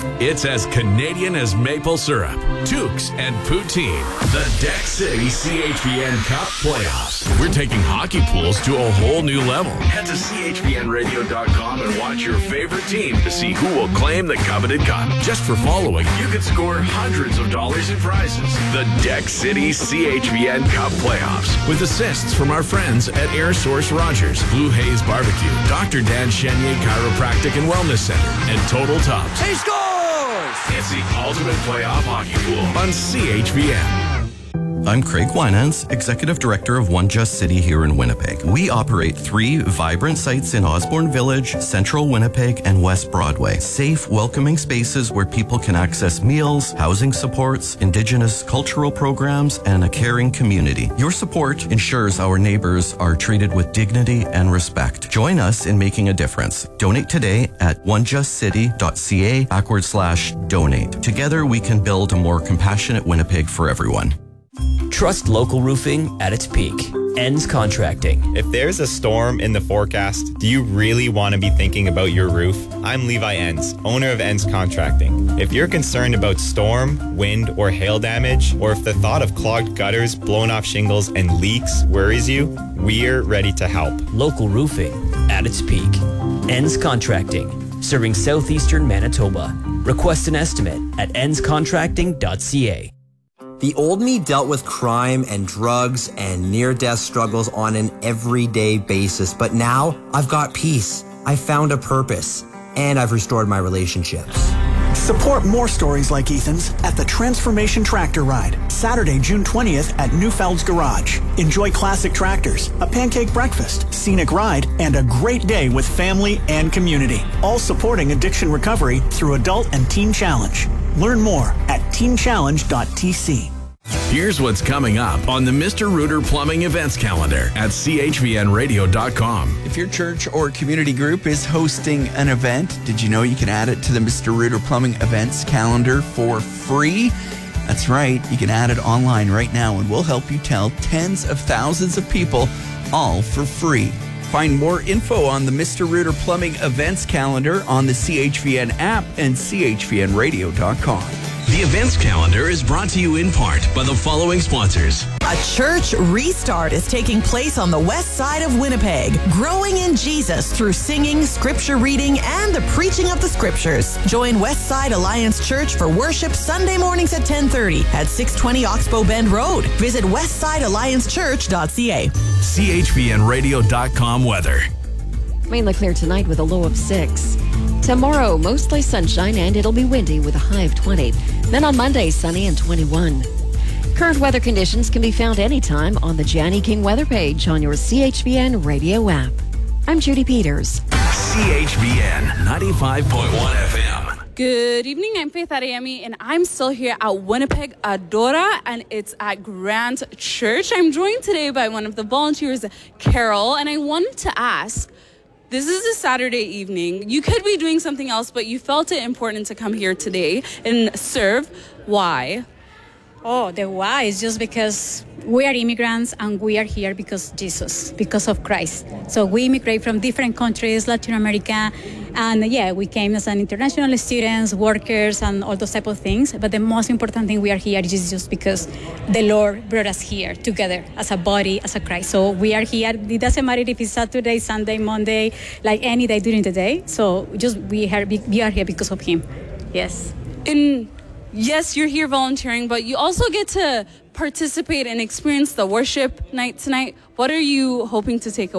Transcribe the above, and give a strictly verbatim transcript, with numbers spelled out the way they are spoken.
It's as Canadian as maple syrup. Tukes and poutine. The Deck City C H V N Cup Playoffs. We're taking hockey pools to a whole new level. Head to C H V N radio dot com and watch your favorite team to see who will claim the coveted cup. Just for following, you can score hundreds of dollars in prizes. The Deck City C H V N Cup Playoffs. With assists from our friends at Air Source Rogers, Blue Haze Barbecue, Doctor Dan Chenier Chiropractic and Wellness Center, and Total Tops. He scores! It's the ultimate playoff hockey pool on C H V N. I'm Craig Winans, Executive Director of One Just City here in Winnipeg. We operate three vibrant sites in Osborne Village, Central Winnipeg, and West Broadway. Safe, welcoming spaces where people can access meals, housing supports, Indigenous cultural programs, and a caring community. Your support ensures our neighbors are treated with dignity and respect. Join us in making a difference. Donate today at one just city dot c a backward slash donate. Together we can build a more compassionate Winnipeg for everyone. Trust local roofing at its peak. Ends Contracting. If there's a storm in the forecast, do you really want to be thinking about your roof? I'm Levi Enns, owner of Enns Contracting. If you're concerned about storm, wind, or hail damage, or if the thought of clogged gutters, blown off shingles, and leaks worries you, we're ready to help. Local roofing at its peak. Enns Contracting. Serving southeastern Manitoba. Request an estimate at ends contracting dot c a. The old me dealt with crime and drugs and near-death struggles on an everyday basis, but now I've got peace, I've found a purpose, and I've restored my relationships. Support more stories like Ethan's at the Transformation Tractor Ride, Saturday, June twentieth at Newfeld's Garage. Enjoy classic tractors, a pancake breakfast, scenic ride, and a great day with family and community. All supporting addiction recovery through Adult and Teen Challenge. Learn more at teen challenge dot t c. Here's what's coming up on the Mister Rooter Plumbing events calendar at c h v n radio dot com. If your church or community group is hosting an event, did you know you can add it to the Mister Rooter Plumbing events calendar for free? That's right. You can add it online right now, and we'll help you tell tens of thousands of people, all for free. Find more info on the Mister Rooter Plumbing events calendar on the C H V N app and c h v n radio dot com. The events calendar is brought to you in part by the following sponsors. A church restart is taking place on the west side of Winnipeg, growing in Jesus through singing, scripture reading, and the preaching of the scriptures. Join Westside Alliance Church for worship Sunday mornings at ten thirty at six twenty Oxbow Bend Road. Visit westside alliance church dot c a. c h v n radio dot com weather. Mainly clear tonight with a low of six. Tomorrow, mostly sunshine and it'll be windy with a high of twenty. Then on Monday, sunny and twenty-one. Current weather conditions can be found anytime on the Janny King weather page on your C H V N radio app. I'm Judy Peters. C H V N ninety-five point one F M. Good evening, I'm Faith Adeyemi, and I'm still here at Winnipeg Adora, and it's at Grant Church. I'm joined today by one of the volunteers, Carol, and I wanted to ask, this is a Saturday evening. You could be doing something else, but you felt it important to come here today and serve. Why? Oh, the why is just because we are immigrants and we are here because Jesus, because of Christ. So we immigrate from different countries, Latin America, and yeah, we came as an international students, workers, and all those type of things. But the most important thing we are here is just because the Lord brought us here together as a body, as a Christ. So we are here. It doesn't matter if it's Saturday, Sunday, Monday, like any day during the day. So just we are we are here because of Him. Yes. In Yes, you're here volunteering, but you also get to participate and experience the worship night tonight. What are you hoping to take away?